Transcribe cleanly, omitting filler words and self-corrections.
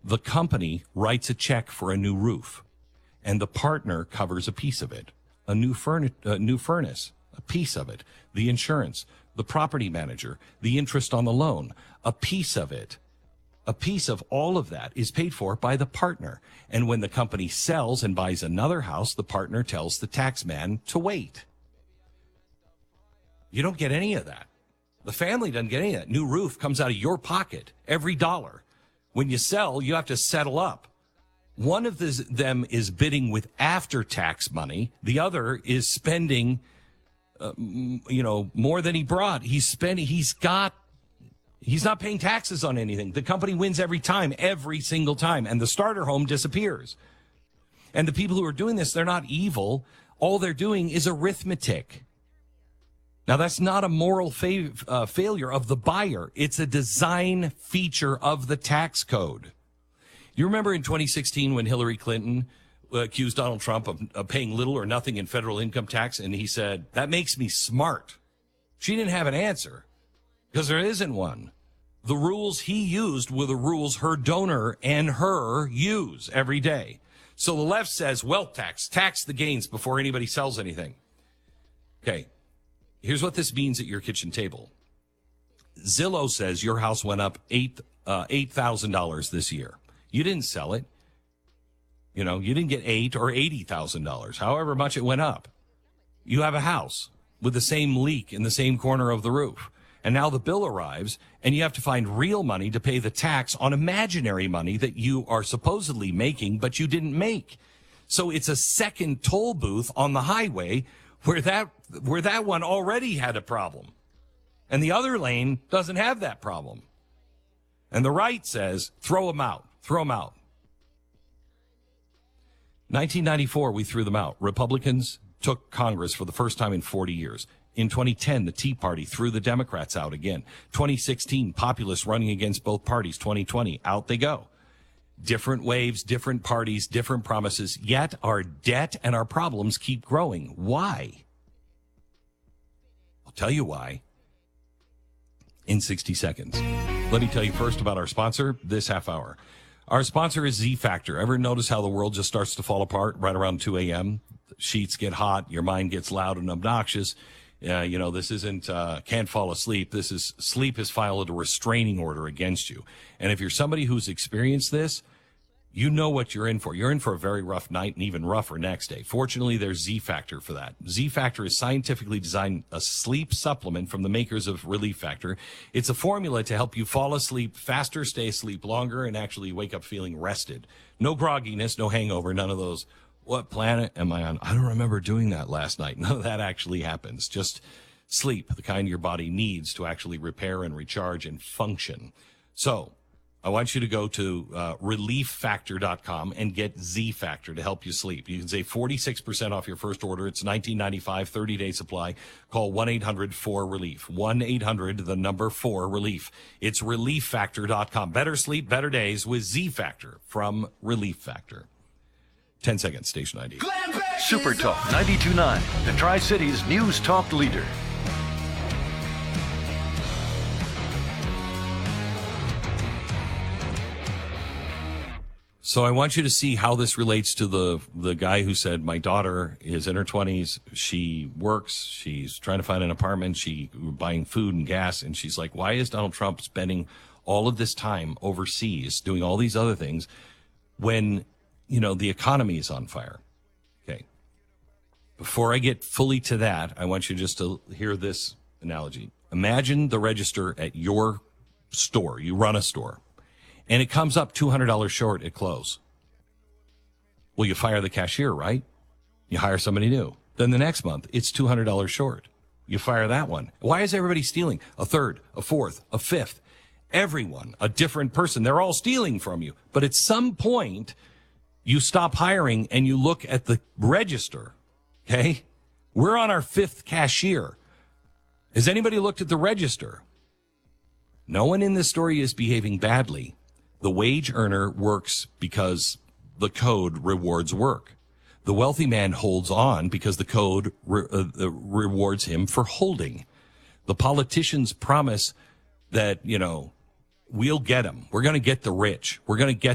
The company writes a check for a new roof, and the partner covers a piece of it. A new furnace, a piece of it. The insurance, the property manager, the interest on the loan, a piece of it. A piece of all of that is paid for by the partner. And when the company sells and buys another house, the partner tells the tax man to wait. You don't get any of that. The family doesn't get any of that. New roof comes out of your pocket, every dollar. When you sell, you have to settle up. One of them is bidding with after-tax money. The other is spending, more than he brought. He's not paying taxes on anything. The company wins every time, every single time, and the starter home disappears. And the people who are doing this, they're not evil. All they're doing is arithmetic. Now, that's not a moral failure of the buyer. It's a design feature of the tax code. You remember in 2016 when Hillary Clinton accused Donald Trump of paying little or nothing in federal income tax, and he said, that makes me smart. She didn't have an answer because there isn't one. The rules he used were the rules her donor and her use every day. So the left says wealth tax the gains before anybody sells anything. Okay, here's what this means at your kitchen table. Zillow says your house went up $8,000 this year. You didn't sell it. You didn't get $8,000 or $80,000, however much it went up. You have a house with the same leak in the same corner of the roof. And now the bill arrives, and you have to find real money to pay the tax on imaginary money that you are supposedly making, but you didn't make. So it's a second toll booth on the highway where that one already had a problem. And the other lane doesn't have that problem. And the right says, throw them out. Throw them out. 1994, we threw them out. Republicans took Congress for the first time in 40 years. In 2010, the Tea Party threw the Democrats out again. 2016, populists running against both parties. 2020, out they go. Different waves, different parties, different promises, yet our debt and our problems keep growing. Why? I'll tell you why in 60 seconds. Let me tell you first about our sponsor this half hour. Our sponsor is Z Factor. Ever notice how the world just starts to fall apart right around 2 a.m.? The sheets get hot, your mind gets loud and obnoxious. This isn't can't fall asleep. Sleep has filed a restraining order against you. And if you're somebody who's experienced this, you know what you're in for. You're in for a very rough night and even rougher next day. Fortunately, there's Z Factor for that. Z Factor is scientifically designed a sleep supplement from the makers of Relief Factor. It's a formula to help you fall asleep faster, stay asleep longer, and actually wake up feeling rested. No grogginess, no hangover, none of those. What planet am I on? I don't remember doing that last night. None of that actually happens. Just sleep, the kind your body needs to actually repair and recharge and function. So I want you to go to relieffactor.com and get Z Factor to help you sleep. You can save 46% off your first order. It's $19.95, 30-day supply. Call 1-800-4RELIEF. 1-800-4RELIEF. It's relieffactor.com. Better sleep, better days with Z Factor from Relief Factor. 10 seconds, station ID. Super Talk 92.9, the Tri-Cities news talk leader. So I want you to see how this relates to the guy who said, my daughter is in her 20s. She works. She's trying to find an apartment. She's buying food and gas. And she's like, why is Donald Trump spending all of this time overseas doing all these other things when, the economy is on fire? Okay. Before I get fully to that, I want you just to hear this analogy. Imagine the register at your store. You run a store. And it comes up $200 short at close. Well, you fire the cashier, right? You hire somebody new. Then the next month, it's $200 short. You fire that one. Why is everybody stealing? A third, a fourth, a fifth. Everyone, a different person. They're all stealing from you. But at some point, you stop hiring and you look at the register. Okay? We're on our fifth cashier. Has anybody looked at the register? No one in this story is behaving badly. The wage earner works because the code rewards work. The wealthy man holds on because the code rewards him for holding. The politicians promise that, we'll get them. We're going to get the rich. We're going to get